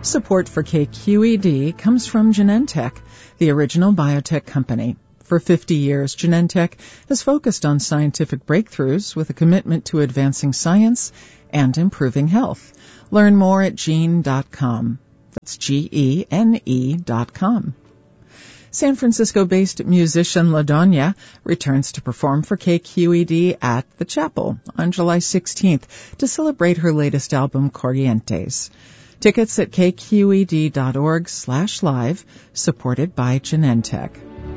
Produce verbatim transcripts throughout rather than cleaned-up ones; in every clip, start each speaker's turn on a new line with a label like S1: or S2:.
S1: Support for K Q E D comes from Genentech, the original biotech company. For fifty years, Genentech has focused on scientific breakthroughs with a commitment to advancing science and improving health. Learn more at gene dot com. That's G E N E dot com. San Francisco-based musician LaDonya returns to perform for K Q E D at The Chapel on July sixteenth to celebrate her latest album, Corrientes. Tickets at k q e d dot org slash live, supported by Genentech.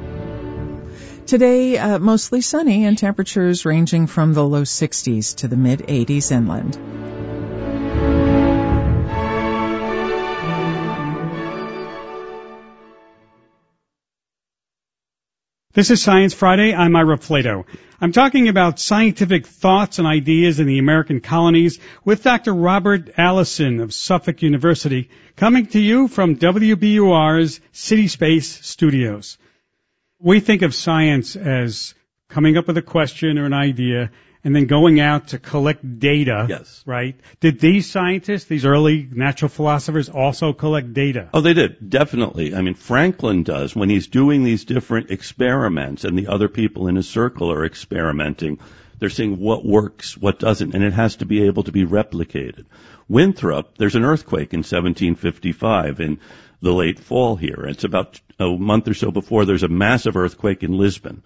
S1: Today, uh, mostly sunny and temperatures ranging from the low sixties to the mid eighties inland.
S2: This is Science Friday. I'm Ira Flato. I'm talking about scientific thoughts and ideas in the American colonies with Doctor Robert Allison of Suffolk University, coming to you from W B U R's City Space Studios. We think of science as coming up with a question or an idea and then going out to collect data.
S3: Yes.
S2: Right? Did these scientists, these early natural philosophers, also collect data?
S3: Oh, they did. Definitely. I mean, Franklin does when he's doing these different experiments and the other people in his circle are experimenting. They're seeing what works, what doesn't, and it has to be able to be replicated. Winthrop, there's an earthquake in seventeen fifty-five in the late fall here. It's about a month or so before there's a massive earthquake in Lisbon.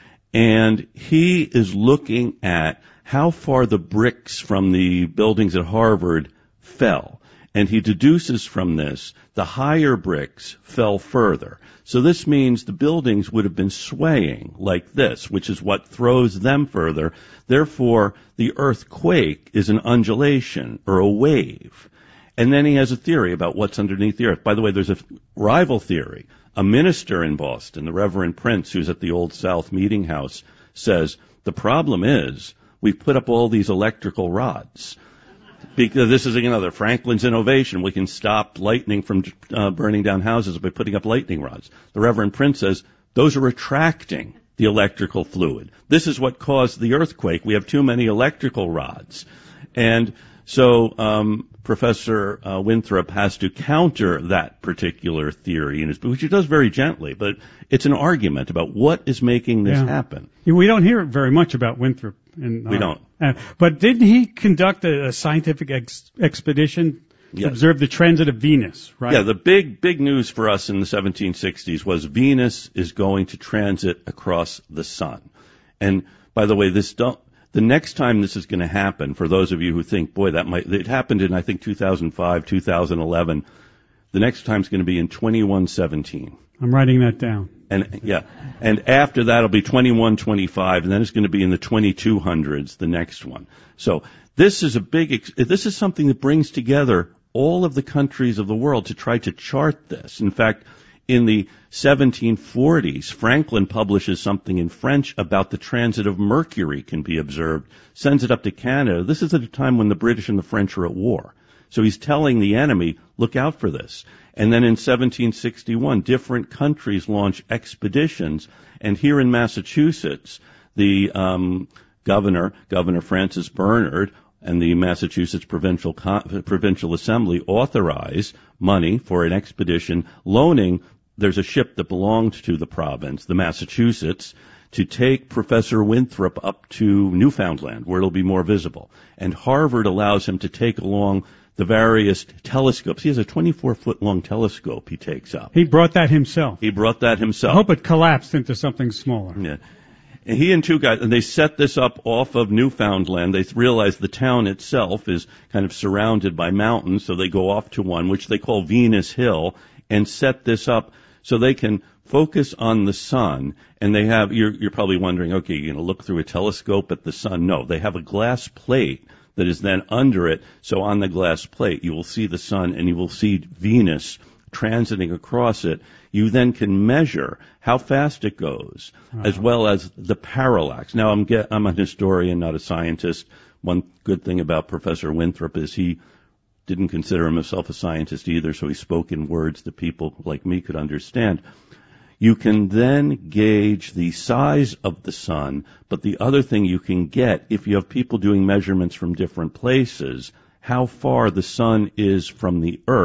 S3: And he is looking at how far the bricks from the buildings at Harvard fell. And he deduces from this the higher bricks fell further. So this means the buildings would have been swaying like this, which is what throws them further. Therefore, the earthquake is an undulation or a wave. And then he has a theory about what's underneath the earth. By the way, there's a rival theory. A minister in Boston, the Reverend Prince, who's at the Old South Meeting House, says, the problem is we've put up all these electrical rods. Because this is another Franklin's innovation. We can stop lightning from uh, burning down houses by putting up lightning rods. The Reverend Prince says, those are attracting the electrical fluid. This is what caused the earthquake. We have too many electrical rods. And so um Professor uh, Winthrop has to counter that particular theory, in his, which he does very gently, but it's an argument about what is making this
S2: yeah.
S3: happen.
S2: We don't hear very much about Winthrop. In, uh,
S3: we don't.
S2: Uh, but didn't he conduct a, a scientific ex- expedition to
S3: yes.
S2: observe the transit of Venus, right?
S3: Yeah, the big, big news for us in the seventeen sixties was Venus is going to transit across the sun. And by the way, this don't, the next time this is going to happen, for those of you who think, boy, that might, it happened in, I think, two thousand five, two thousand eleven. The next time is going to be in twenty-one seventeen.
S2: I'm writing that down.
S3: And, yeah. And after that, it'll be twenty-one twenty-five, and then it's going to be in the twenty-two hundreds, the next one. So this is a big, this is something that brings together all of the countries of the world to try to chart this. In fact, in the seventeen forties, Franklin publishes something in French about the transit of Mercury can be observed, sends it up to Canada. This is at a time when the British and the French are at war. So he's telling the enemy, look out for this. And then in seventeen sixty-one, different countries launch expeditions. And here in Massachusetts, the um, governor, Governor Francis Bernard, and the Massachusetts Provincial Provincial Assembly authorize money for an expedition loaning. There's a ship that belonged to the province, the Massachusetts, to take Professor Winthrop up to Newfoundland, where it'll be more visible. And Harvard allows him to take along the various telescopes. He has a twenty-four foot long telescope he takes up.
S2: He brought that himself.
S3: He brought that himself.
S2: I hope it collapsed into something smaller.
S3: Yeah. And he and two guys, and they set this up off of Newfoundland. They realize the town itself is kind of surrounded by mountains, so they go off to one, which they call Venus Hill, and set this up so they can focus on the sun. And they have, you're, you're probably wondering, okay, you're going to look through a telescope at the sun. No, they have a glass plate that is then under it. So on the glass plate, you will see the sun and you will see Venus transiting across it. You then can measure how fast it goes, uh-huh. as well as the parallax. Now, I'm get, I'm a historian, not a scientist. One good thing about Professor Winthrop is he didn't consider himself a scientist either, so he spoke in words that people like me could understand. You can then gauge the size of the sun, but the other thing you can get, if you have people doing measurements from different places, how far the sun is from the earth,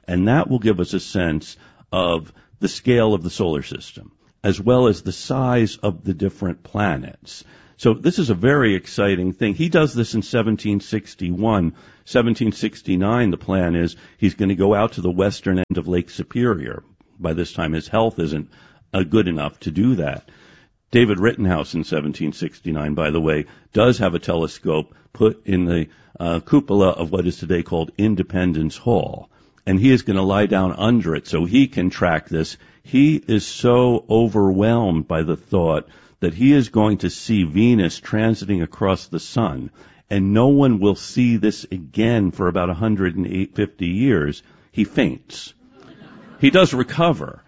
S3: And that will give us a sense of the scale of the solar system, as well as the size of the different planets. So this is a very exciting thing. He does this in seventeen sixty-one. seventeen sixty-nine, the plan is he's going to go out to the western end of Lake Superior. By this time, his health isn't uh, good enough to do that. David Rittenhouse in seventeen sixty-nine, by the way, does have a telescope put in the uh, cupola of what is today called Independence Hall. And he is going to lie down under it so he can track this. He is so overwhelmed by the thought that he is going to see Venus transiting across the sun, and no one will see this again for about one hundred fifty years. He faints. He does recover.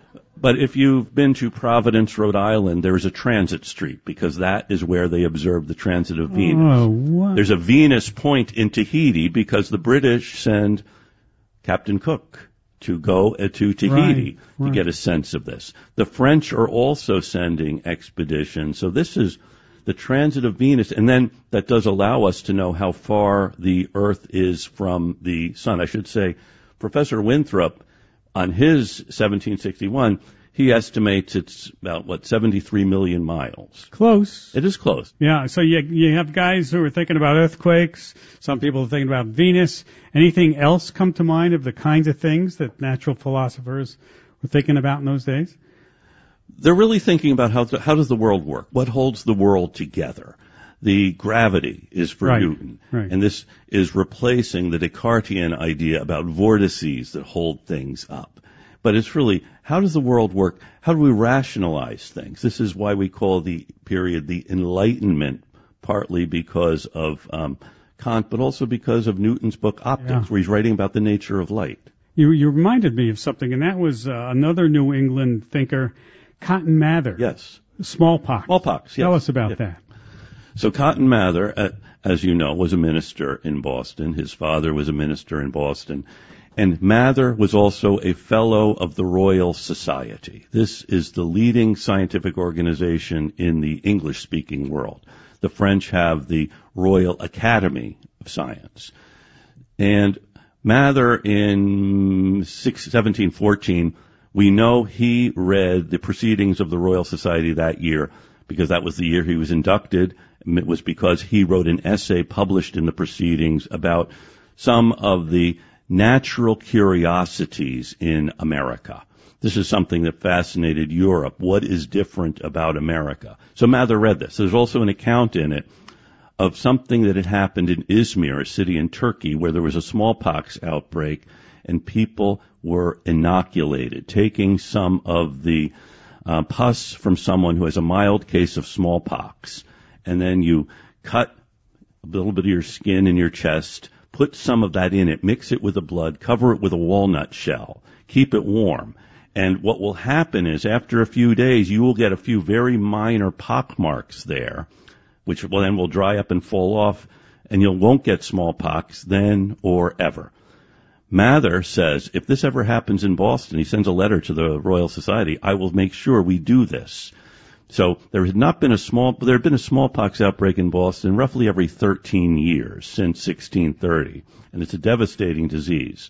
S3: But if you've been to Providence, Rhode Island, there is a transit street because that is where they observe the transit of Venus.
S2: Oh, what?
S3: There's a Venus point in Tahiti because the British send Captain Cook to go uh, to Tahiti
S2: right, right.
S3: to get a sense of this. The French are also sending expeditions. So this is the transit of Venus. And then that does allow us to know how far the Earth is from the sun. I should say, Professor Winthrop, on his seventeen sixty-one, he estimates it's about, what, seventy-three million miles.
S2: Close.
S3: It is close.
S2: Yeah, so you you have guys who are thinking about earthquakes. Some people are thinking about Venus. Anything else come to mind of the kinds of things that natural philosophers were thinking about in those days?
S3: They're really thinking about how how does the world work? What holds the world together? The gravity is for
S2: right,
S3: Newton,
S2: right.
S3: and this is replacing the Descartesian idea about vortices that hold things up. But it's really, how does the world work? How do we rationalize things? This is why we call the period the Enlightenment, partly because of um, Kant, but also because of Newton's book Optics,
S2: yeah.
S3: where he's writing about the nature of light.
S2: You, you reminded me of something, and that was uh, another New England thinker, Cotton Mather.
S3: Yes.
S2: Smallpox.
S3: Smallpox, yes.
S2: Tell us about
S3: yeah.
S2: that.
S3: So Cotton Mather, uh, as you know, was a minister in Boston. His father was a minister in Boston. And Mather was also a fellow of the Royal Society. This is the leading scientific organization in the English-speaking world. The French have the Royal Academy of Science. And Mather in seventeen fourteen, we know he read the proceedings of the Royal Society that year because that was the year he was inducted. It was because he wrote an essay published in the proceedings about some of the natural curiosities in America. This is something that fascinated Europe. What is different about America? So Mather read this. There's also an account in it of something that had happened in Izmir, a city in Turkey, where there was a smallpox outbreak, and people were inoculated, taking some of the uh, pus from someone who has a mild case of smallpox. And then you cut a little bit of your skin in your chest, put some of that in it, mix it with the blood, cover it with a walnut shell, keep it warm. And what will happen is after a few days, you will get a few very minor pock marks there, which will then will dry up and fall off, and you won't get smallpox then or ever. Mather says, if this ever happens in Boston, he sends a letter to the Royal Society, I will make sure we do this. So there had not been a small, there had been a smallpox outbreak in Boston roughly every thirteen years since sixteen thirty, and it's a devastating disease.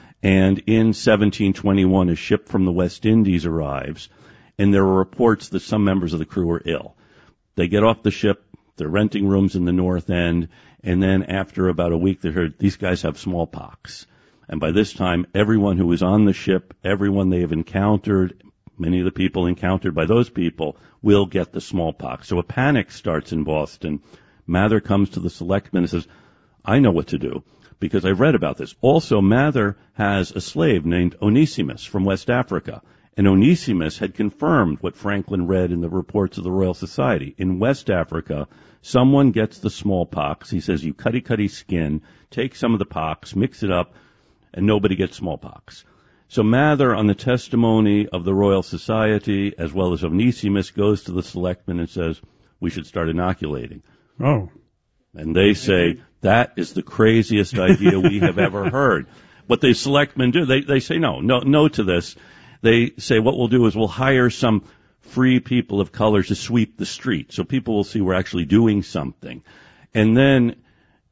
S3: And in seventeen twenty-one, a ship from the West Indies arrives, and there are reports that some members of the crew are ill. They get off the ship, they're renting rooms in the North End, and then after about a week, they heard these guys have smallpox. And by this time, everyone who was on the ship, everyone they have encountered, many of the people encountered by those people, will get the smallpox. So a panic starts in Boston. Mather comes to the selectmen and says, I know what to do because I've read about this. Also, Mather has a slave named Onesimus from West Africa. And Onesimus had confirmed what Franklin read in the reports of the Royal Society. In West Africa, someone gets the smallpox. He says, you cutty-cutty skin, take some of the pox, mix it up, and nobody gets smallpox. So Mather, on the testimony of the Royal Society, as well as Onesimus, goes to the selectmen and says, we should start inoculating.
S2: Oh.
S3: And they say, that is the craziest idea we have ever heard. What the selectmen do, they, they say no, no, no to this. They say what we'll do is we'll hire some free people of color to sweep the street so people will see we're actually doing something. And then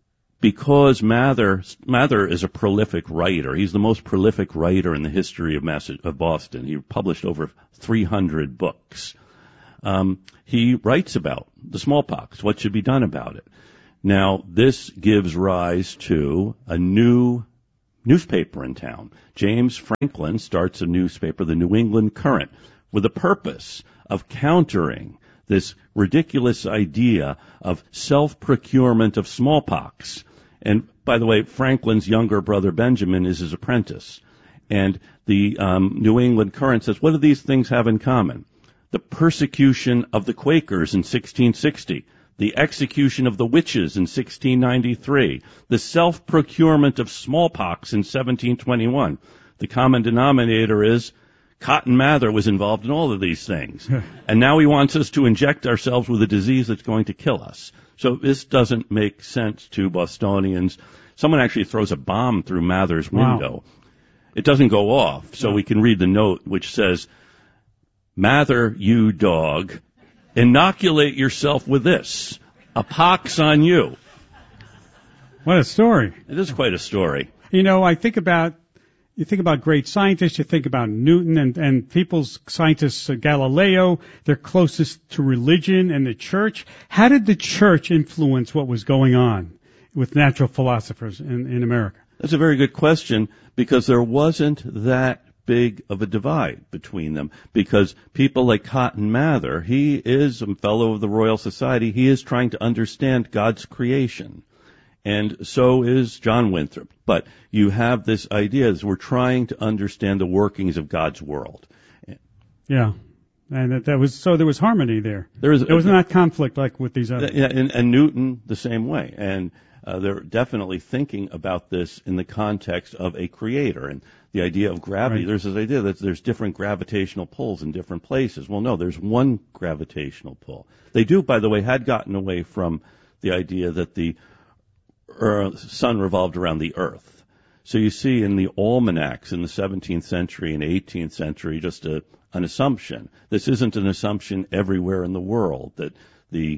S3: because Mather, Mather is a prolific writer. He's the most prolific writer in the history of, Mass- of Boston. He published over three hundred books. Um, he writes about the smallpox, what should be done about it. Now, this gives rise to a new newspaper in town. James Franklin starts a newspaper, the New England Courant, with the purpose of countering this ridiculous idea of self-procurement of smallpox. And by the way, Franklin's younger brother Benjamin is his apprentice. And the um, New England Courant says, what do these things have in common? The persecution of the Quakers in sixteen sixty, the execution of the witches in sixteen ninety-three, the self-procurement of smallpox in seventeen twenty-one. The common denominator is Cotton Mather was involved in all of these things. And now he wants us to inject ourselves with a disease that's going to kill us. So this doesn't make sense to Bostonians. Someone actually throws a bomb through Mather's window.
S2: Wow.
S3: It doesn't go off, so we can read the note which says, Mather, you dog, inoculate yourself with this. A pox on you.
S2: What a story.
S3: It is quite a story.
S2: You know, I think about, you think about great scientists, you think about Newton and, and people's scientists, uh, Galileo, they're closest to religion and the church. How did the church influence what was going on with natural philosophers in, in America?
S3: That's a very good question, because there wasn't that big of a divide between them, because people like Cotton Mather, he is a fellow of the Royal Society, he is trying to understand God's creation. And so is John Winthrop. But you have this idea that we're trying to understand the workings of God's world.
S2: Yeah. And that, that was, so there was harmony there.
S3: There is,
S2: there was not conflict like with these others.
S3: Yeah, and, and Newton the same way. And uh, they're definitely thinking about this in the context of a creator. And the idea of gravity, right. There's this idea that there's different gravitational pulls in different places. Well, no, there's one gravitational pull. They do, by the way, had gotten away from the idea that the Earth, sun revolved around the earth. So you see in the almanacs in the seventeenth century and eighteenth century just a, an assumption. This isn't an assumption everywhere in the world that the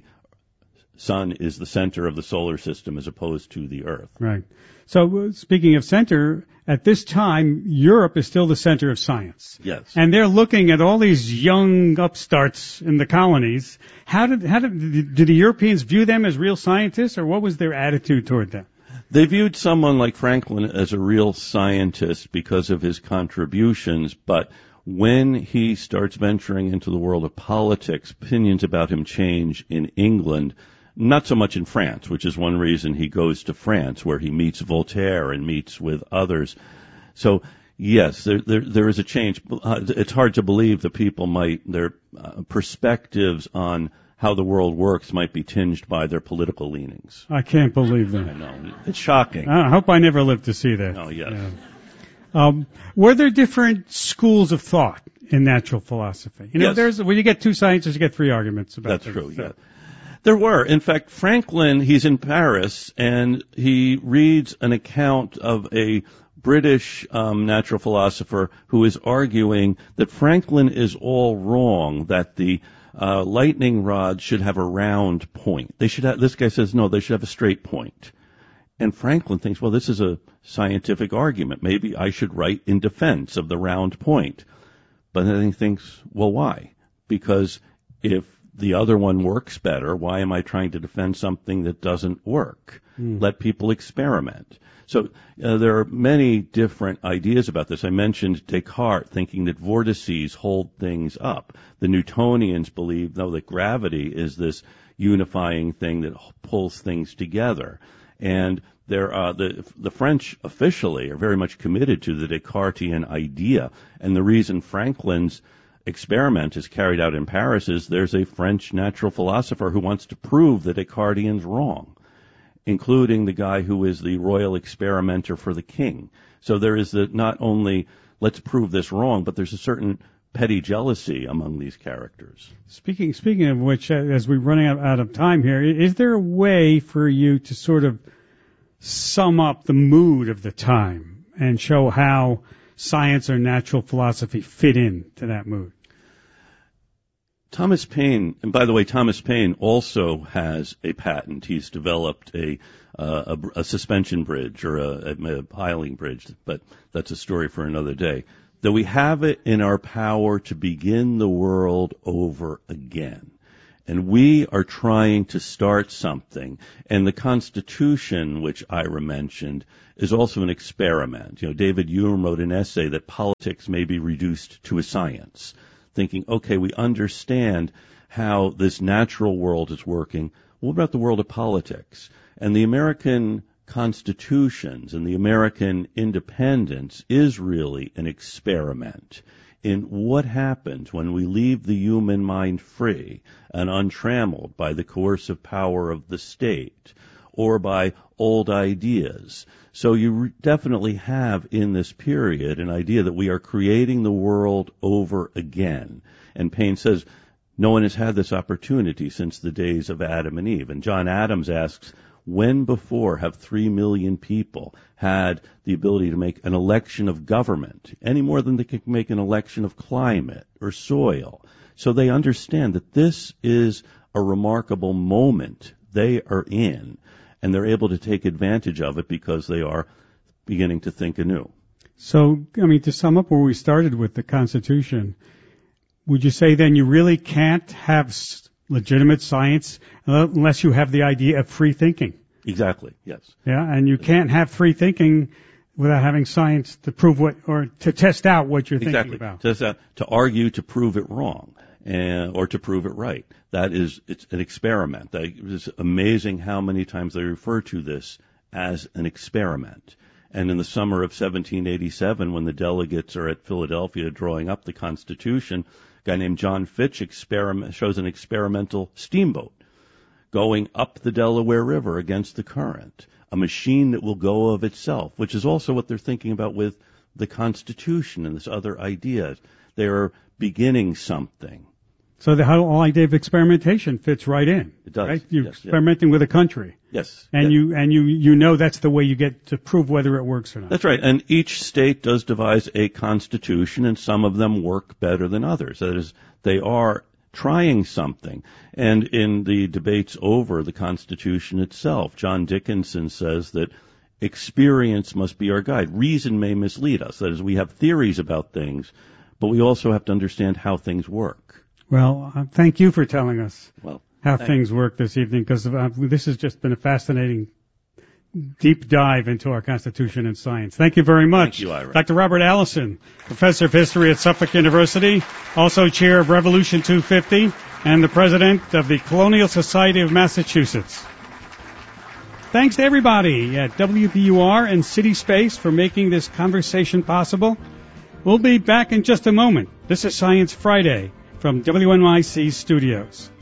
S3: sun is the center of the solar system as opposed to the earth.
S2: Right. So speaking of center, at this time, Europe is still the center of science.
S3: Yes.
S2: And they're looking at all these young upstarts in the colonies. How did, how did, did the Europeans view them as real scientists, or what was their attitude toward them?
S3: They viewed someone like Franklin as a real scientist because of his contributions, but when he starts venturing into the world of politics, opinions about him change in England. Not so much in France, which is one reason he goes to France, where he meets Voltaire and meets with others. So, yes, there there, there is a change. Uh, it's hard to believe that people might, their uh, perspectives on how the world works might be tinged by their political leanings.
S2: I can't believe that.
S3: I know. It's shocking.
S2: I hope I never live to see that.
S3: Oh, yes.
S2: Yeah. Um, were there different schools of thought in natural philosophy? You know,
S3: yes.
S2: there's, when you get two scientists, you get three arguments about
S3: That's
S2: this,
S3: true,
S2: so.
S3: yeah. There were. In fact, Franklin, he's in Paris, and he reads an account of a British um, natural philosopher who is arguing that Franklin is all wrong, that the uh, lightning rods should have a round point. They should have, this guy says, no, they should have a straight point. And Franklin thinks, well, this is a scientific argument. Maybe I should write in defense of the round point. But then he thinks, well, why? Because if the other one works better, why am I trying to defend something that doesn't work? Mm. Let people experiment. So uh, there are many different ideas about this. I mentioned Descartes thinking that vortices hold things up. The Newtonians believe, no, that gravity is this unifying thing that pulls things together. And there, uh, the the French officially are very much committed to the Descartesian idea. And the reason Franklin's experiment is carried out in Paris is there's a French natural philosopher who wants to prove that Descartesian's wrong, including the guy who is the royal experimenter for the king. So there is the, not only let's prove this wrong, but there's a certain petty jealousy among these characters.
S2: Speaking speaking of which, as we're running out, out of time here, is there a way for you to sort of sum up the mood of the time and show how science or natural philosophy fit in to that mood?
S3: Thomas Paine, and by the way, Thomas Paine also has a patent. He's developed a uh, a, a suspension bridge or a, a piling bridge, but that's a story for another day. That we have it in our power to begin the world over again. And we are trying to start something. And the Constitution, which Ira mentioned, is also an experiment. You know, David Hume wrote an essay that politics may be reduced to a science, thinking, okay, we understand how this natural world is working. What about the world of politics? And the American constitutions and the American independence is really an experiment in what happens when we leave the human mind free and untrammeled by the coercive power of the state or by old ideas. So you re- definitely have in this period an idea that we are creating the world over again. And Payne says no one has had this opportunity since the days of Adam and Eve. And John Adams asks, when before have three million people had the ability to make an election of government, any more than they can make an election of climate or soil? So they understand that this is a remarkable moment they are in, and they're able to take advantage of it because they are beginning to think anew.
S2: So, I mean, to sum up where we started with the Constitution, would you say then you really can't have legitimate science unless you have the idea of free thinking?
S3: Exactly, yes.
S2: Yeah, and you can't have free thinking without having science to prove what, or to test out what you're
S3: exactly.
S2: thinking about.
S3: Test out, to argue to prove it wrong, and, or to prove it right. That is, it's an experiment. That, it's amazing how many times they refer to this as an experiment. And in the summer of seventeen eighty-seven, when the delegates are at Philadelphia drawing up the Constitution, a guy named John Fitch experiment, shows an experimental steamboat going up the Delaware River against the current, a machine that will go of itself, which is also what they're thinking about with the Constitution and this other idea. They're beginning something.
S2: So the whole idea of experimentation fits right in.
S3: It does.
S2: Right? You're
S3: yes,
S2: experimenting
S3: yes.
S2: with a country.
S3: Yes.
S2: And
S3: yes.
S2: you and you you know that's the way you get to prove whether it works or not.
S3: That's right. And each state does devise a constitution, and some of them work better than others. That is, they are trying something. And in the debates over the Constitution itself, John Dickinson says that experience must be our guide. Reason may mislead us. That is, we have theories about things, but we also have to understand how things work.
S2: Well, uh, thank you for telling us
S3: well,
S2: how things
S3: you.
S2: work this evening, because uh, this has just been a fascinating deep dive into our Constitution and science. Thank you very much.
S3: Thank you, Ira.
S2: Doctor Robert Allison, Professor of History at Suffolk University, also Chair of Revolution two fifty, and the President of the Colonial Society of Massachusetts. Thanks to everybody at W P U R and City Space for making this conversation possible. We'll be back in just a moment. This is Science Friday from W N Y C Studios.